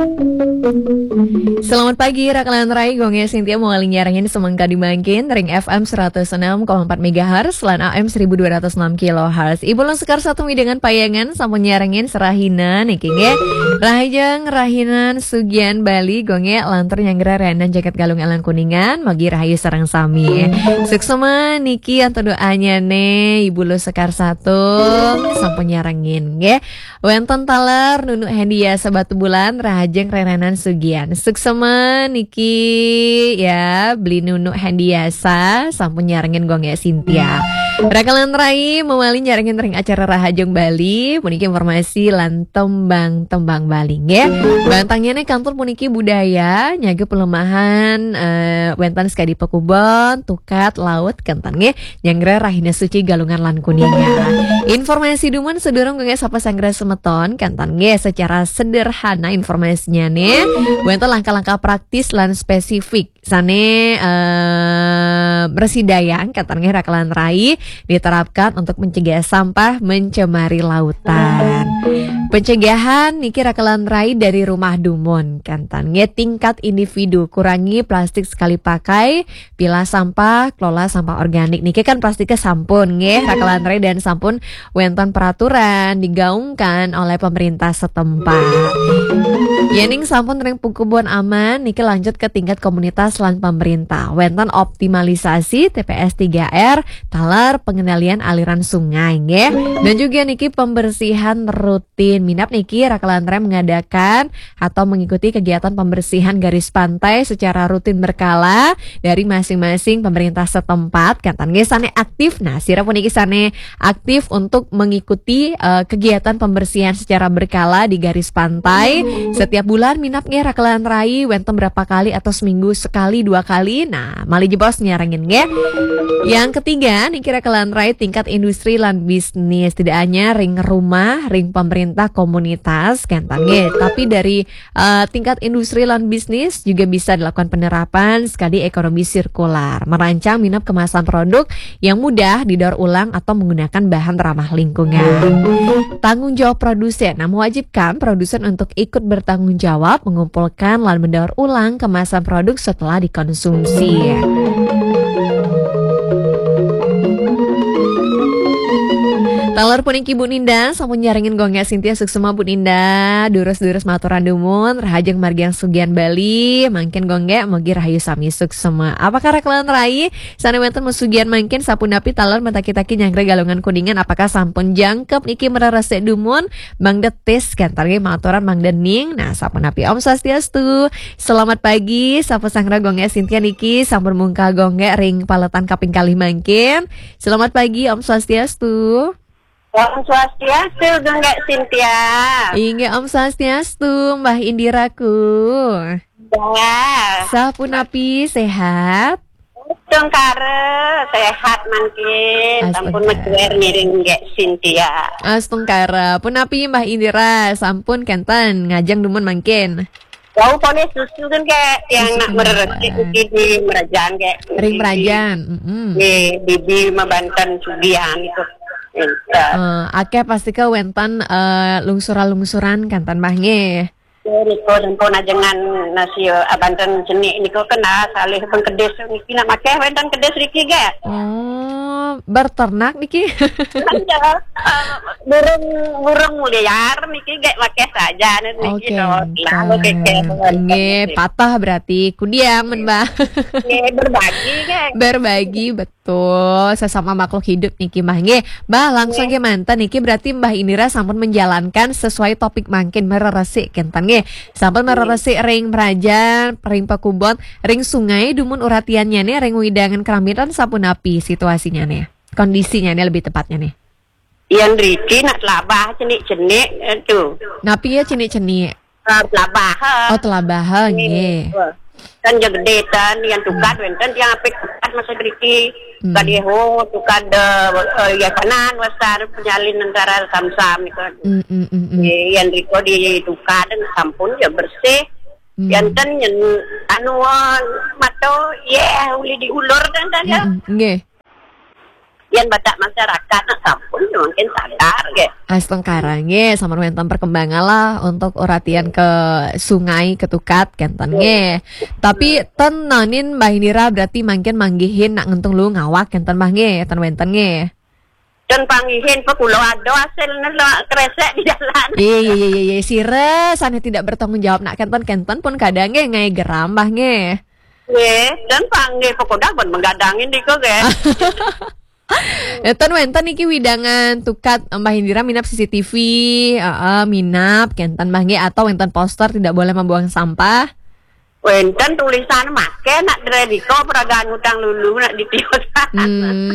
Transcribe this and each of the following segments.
Selamat pagi, Rakalan Rai, Gongnya Sintia mau nyiarangin semangka dimangkin, Ring FM 106,4 MHz, Lan AM 1206 kHz. Ibu lo sekar satu dengan payangan, sampun nyiarangin serahina, nikingnya, Rahajeng, Rahinan, Sugian, Bali, Gongnya, Lantur, Nyanggra, Renan, Jaket Galung, Elan Kuningan, Magi Rahayu Sarang Sami. Suksema, Niki, atau doanya nih, Ibu lo sekar satu, sampun nyiarangin, ya. Wenten Taler, Nunu Hendia, Sebatu Bulan, Rahajeng, Renan, Sugian. Suksema Niki ya beli Nunu Hendiasa sampun nyarengin Gongnya Sintia. Rakalan Rai mewali nyarengin ring acara Rahajeng Bali puniki informasi lan tembang Bali ya. Bantangnya nih kantor puniki budaya nyage pelemahan wentan sekadi pekubon tukat laut kentangnya nyanggra Rahina Suci Galungan lan Kuningan. Informasi duman sedurung Gongnya sapa sanggra semeton kentangnya secara sederhana informasinya nih. Wentan langkah-langkah praktis lan spesifik sane bersidayang katanya Rakalan Rai diterapkan untuk mencegah sampah mencemari lautan. Pencegahan niki Rakalan Rai dari rumah dumun katanya tingkat individu kurangi plastik sekali pakai, pilah sampah, kelola sampah organik. Niki kan plastiknya sampun nggih Rakalan Rai dan sampun wentan peraturan digaungkan oleh pemerintah setempat. Yening sampun ring pukubon aman niki lanjut ke tingkat komunitas lan pemerintah. Wentan optimalisasi TPS 3R, talar pengendalian aliran sungai nggih. Dan juga niki pembersihan rutin. Minap niki Rakalan Rai mengadakan atau mengikuti kegiatan pembersihan garis pantai secara rutin berkala dari masing-masing pemerintah setempat. Kan nggih sane aktif. Nah, sira puniki sane aktif untuk mengikuti kegiatan pembersihan secara berkala di garis pantai. Setiap bulan minap nggih Rakalan Rai wenten berapa kali atau seminggu sekali 2 kali. Nah, mali jebos nyarengin nggih. Yang ketiga niki Rakalan Rai tingkat industri lan bisnis, tidak hanya ring rumah, ring pemerintah komunitas kentang nggih, tapi dari tingkat industri lan bisnis juga bisa dilakukan penerapan sekali ekonomi sirkular, merancang minap kemasan produk yang mudah didaur ulang atau menggunakan bahan ramah lingkungan. Tanggung jawab produsen, nah mewajibkan produsen untuk ikut bertanggung jawab mengumpulkan dan mendaur ulang kemasan produk setelah dikonsumsi. Talar puniki Bu Ninda, sampun nyarengin Gongnya Sintia suksema Bu Ninda, durus-durus maturan dumun, Rahajeng Margiang Sugian Bali, mangkin Gongnya mogi rahayu sami suksema. Apakah Rakalan Rai sana wenten musugian mangkin sapun napi talar mentaki-taki nyangre Galungan Kuningan, apakah sampun jangkep niki mererese dumun Bang Detis kantarge maturan Bang Dening. Nah, sapun napi Om Swastiastu. Selamat pagi, sapa sangra Gongnya Sintia niki sampun mungka Gongnya ring paletan kaping kali mangkin. Selamat pagi Om Swastiastu. Om Swastiastu, Gongnya Sintia. Inge Om Swastiastu, Mbah Indiraku. Ya. Sapunapi sehat? Tungkare sehat mangkin. Sampun mecuer miring Gongnya Sintia. Astungkara, punapi Mbah Indira, sampun kenten ngajang dumun mangkin. Wau pone susu kan kayak yang nak meresik di Merajan kayak. Ring Merajan. Di Mabanten Sugian itu. Ake pasti ke wentan lungsuran-lungsuran kantan Mbahnya. Niko dan pon ajengan nasi Abanten jenik niko kena salih pengkedes niki nak make wentan kedes riki ge. Oh, berternak niki. Burung muliar niki ge make saja niki do. Nggih, patah berarti kudiang men Mbah. Nggih, berbagi ge. Berbagi betul sesama makhluk hidup niki Mbah. Nggih, Mbah langsung ge manten niki berarti Mbah Indira sampun menjalankan sesuai topik mangkin mereresik kentan nggih. Sampun mereresik ring Merajan, ring Pakubon, ring sungai dumun uratiannya nih, ring widangan keramitan sampun api situasinya nih. Kondisinya nih lebih tepatnya nih. Yang Riki nak telabah cenik-cenik itu. Napi ya cenik-cenik. Telabah. Oh, telabah nggih. Kan yang gede tan yang tukar wenten yang apik masa Riki. Kadeho tukar ya kanan wasar penyalin antara sam-sam itu. Yang Riko ditukar dan sampun ya bersih. Yanten yang anu mato uli diulur dan ya. Nggih. Yang badak masyarakat nak sampun mungkin sadar ge. Astengkarang nge sama wenten perkembangan lah untuk oratian ke sungai ketukat kenten nge. Tapi ten nanin Mbah Indira berarti mangkin manggihin nak ngentung lu ngawak kenten Mbah nge, ten wenten nge. Dan panggihin pekulo ado hasilnya lo kresek di jalan. Iya sire sana tidak bertanggung jawab nak kenten pun kadang nge ngai geram Mbah nge. Dan panggil pekoda pun menggadangin diko ge. Eten wenten iki widangan tukat Mbah Indira minap CCTV, minap kenten Mbah nge atau wenten poster tidak boleh membuang sampah. Wenten tulisan make nak drediko peragaan utang lulu nak ditiosan.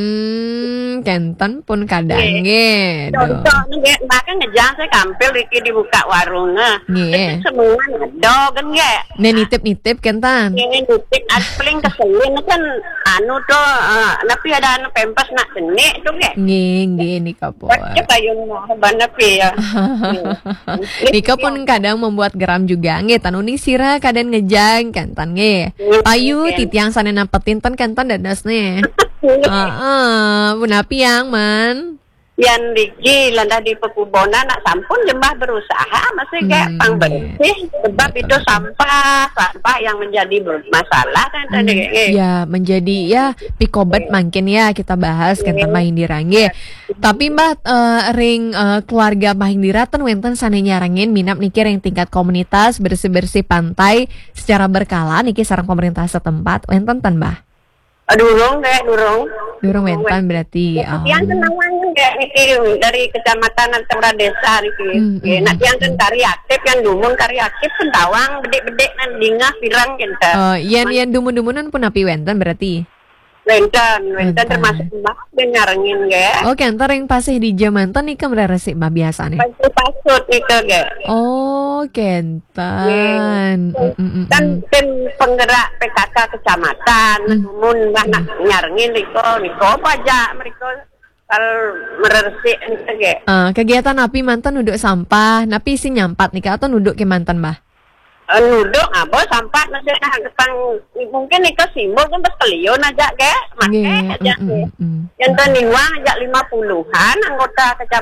Kenten pun kadang nge. Contoh nge, bahkan ngejang saya kampil Riki dibuka warungnya. Nge. Semua ada kan nge. Ne nitip kenten. Nitip paling keselin kan anu tuh, tapi ada anu pempes nak jenik tuh nge. Nge Nika pun. Coba yung banapi ya. Nika pun kadang membuat geram juga nge. Tanuni sira kadang ngejang kenten nge. Payu titiang sana napetin ten kenten dadas nih. Bunapi yang man. Yang Riki landah di pekubonan nak sampun jembah berusaha masih kayak pang bersih sebab itu sampah yang menjadi masalah kan tadi. Ya menjadi ya pikobat makin ya kita bahas kan Mbah Indira nge. Tapi Mbah ring keluarga Mbah Indira ten wenten sana nyarangin minap niki ring tingkat komunitas bersih pantai secara berkala niki sareng pemerintah setempat wenten ten Mbah. Durung wenten berarti. Yang kenawan kayak niki dari kecamatan atau desa niki. Nak yang kan kari aktif yang dumun kari aktif pentawang bedek nan dingah pirang kita. Yang dumun-dumunan pun api wenten berarti. Wenten termasuk Mbah dengarengin ge. Oke, entar yang pasih di jamanten nih kan resik Mbah biasa nih. Pasut itu ge. Oh, kentan. Dan tim penggerak PKK kecamatan, mun nak nyarengin niko pajak mereka kalau meresik gitu ge. Kegiatan api mantan nuduk sampah, napi si nyampat nih atau nuduk ke mantan Mbah? Nuduk apa sampat masih ketang mungkin niko simbol kan berkelion aja ge, make aja ge. Yang taniwang aja 50-an anggota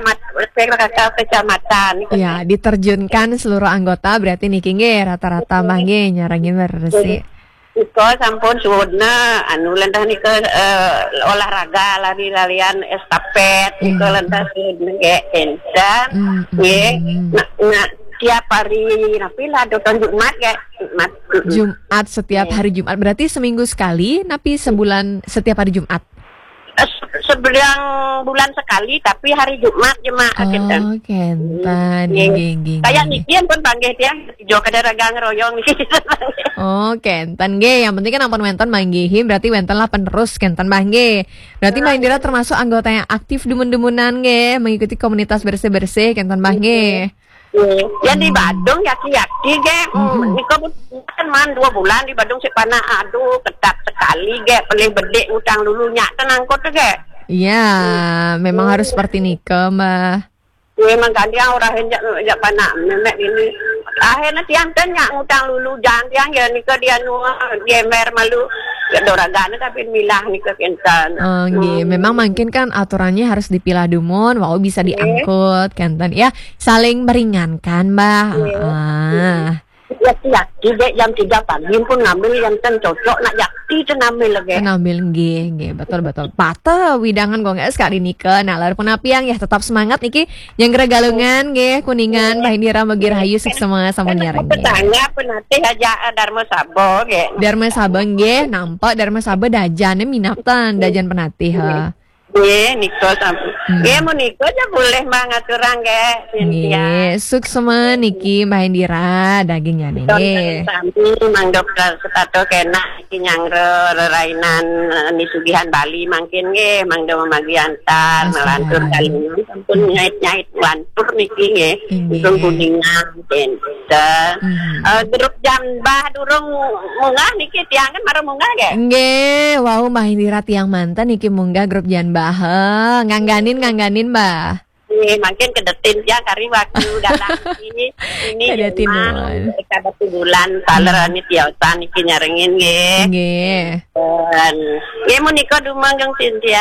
kecamatan. Ya, diterjunkan seluruh anggota berarti niki nge rata-rata mah nge nyarangin bersih. Iko sampun suwudna anu lendah niko olahraga lari-larian estafet niko lendah suwudna ge encan nge nak tiap hari napilah doton Jumat ya Jumat setiap hari Jumat berarti seminggu sekali napi sebulan setiap hari Jumat sebelang bulan sekali tapi hari Jumat jemaah kita. Oh kentan kayak nikian pun panggil tiang jo kadaraga ngeroyong. Oh kentan ge yang penting kan ampun wenten manggihim berarti wenten lah penerus kentan Mbah ge. Berarti Mbah Indira termasuk anggota yang aktif demun-demunan ge mengikuti komunitas bersih-bersih kentan Mbah ge. Yang di Badung yaki-yaki ge niko kan man 2 bulan di Badung sepana aduh ketat sekali ge pelih bedek utang dulunya tenang kok ge. Iya memang harus seperti niko Mbah. Memang kan dia orang hendak panak memek ini akhirnya tiang tanya ngutang dulu jangan tiang ya niko dia gemer malu ya doragana tapi milah niko kentan. Memang mungkin kan aturannya harus dipilah dumun, wow bisa diangkut kentan ya saling meringankan Mbah. Yakti jam 3 pagi pun ngambil yang cocok nak yakti tu ngambil lagi. Ngambil nggih betul. Pata widangan gong es kali nika nah lalu penapiang ya tetap semangat niki yang galungan nggih kuningan Mbah Indira Megir Hayu semua sama nyareng. Petanya penatih aja Dharma Sabo nggih. Dharma Sabo nggih nampak Dharma Sabo dajane minaptan dajan penatih ha. Niko sampai. Mau niko aja boleh banget orang ge. Suksema niki Mbah Indira dagingnya nih. Sampai mang dokter setato kena iki nyangre rerainan disugihan Bali mangkin ge mang do magiantar melantur kali sampun nyait-nyait lantur niki ge. Durung kuningan kita. Grup jambah durung munggah niki tiang kan marang munggah ge. Nggih, wow Mbah Indira tiang mantan niki munggah grup jambah. Ngangganin Mbah. Makin kedetin ya kari waktu datang ini kedetin kada bulan saler ni tiausan iki nyarengin nggih. Nggih. Nggih mun iko dumanggang Cynthia.